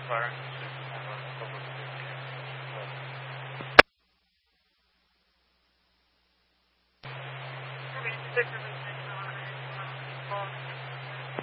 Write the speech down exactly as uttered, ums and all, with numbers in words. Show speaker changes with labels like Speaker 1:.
Speaker 1: fire. Just have a couple of minutes.
Speaker 2: Okay,